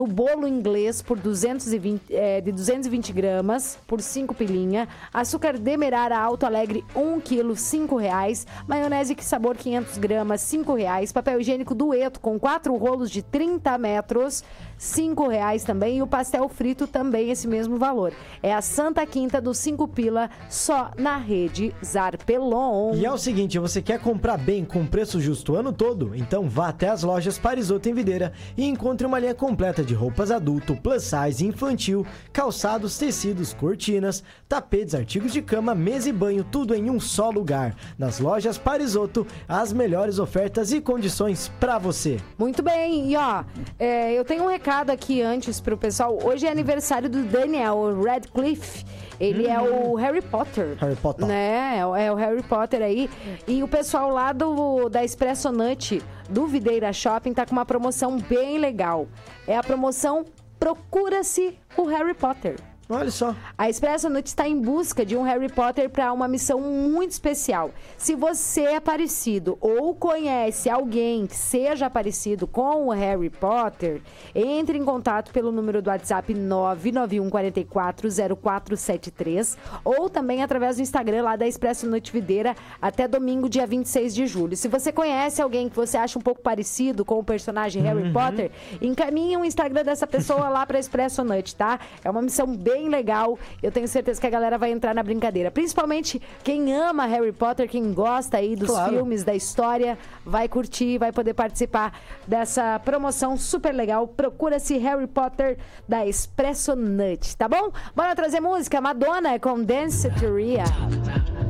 O bolo inglês por de 220 gramas por 5 pilinha. Açúcar demerara Alto Alegre 1 quilo, R$5. Maionese que sabor 500 gramas, R$5. Papel higiênico Dueto com 4 rolos de 30 metros, R$5 também. E o pastel frito também esse mesmo valor. É a Santa Quinta dos 5 pila, só na rede Zarpelon. E é o seguinte, você quer comprar bem com preço justo o ano todo? Então vá até as lojas Parisoto em Videira e encontre uma linha completa de roupas adulto, plus size, infantil, calçados, tecidos, cortinas, tapetes, artigos de cama, mesa e banho, tudo em um só lugar. Nas lojas Parisoto, as melhores ofertas e condições pra você. Muito bem, e ó, eu tenho um recado aqui antes pro pessoal. Hoje é aniversário do Daniel Radcliffe. Ele é o Harry Potter. Harry Potter. Né? É o Harry Potter aí. E o pessoal lá da Expresso Nut, do Videira Shopping, tá com uma promoção bem legal. É a promoção Procura-se o Harry Potter. Olha só. A Expresso Nut está em busca de um Harry Potter para uma missão muito especial. Se você é parecido ou conhece alguém que seja parecido com o Harry Potter, entre em contato pelo número do WhatsApp 991440473 ou também através do Instagram lá da Expresso Nut Videira até domingo, dia 26 de julho. Se você conhece alguém que você acha um pouco parecido com o personagem Harry Potter, encaminhe o Instagram dessa pessoa lá para a Expresso Nut, tá? É uma missão bem legal. Eu tenho certeza que a galera vai entrar na brincadeira. Principalmente quem ama Harry Potter, quem gosta aí dos filmes, da história, vai curtir, vai poder participar dessa promoção super legal. Procura-se Harry Potter da Expresso Nut, tá bom? Bora trazer música. Madonna com Danceteria.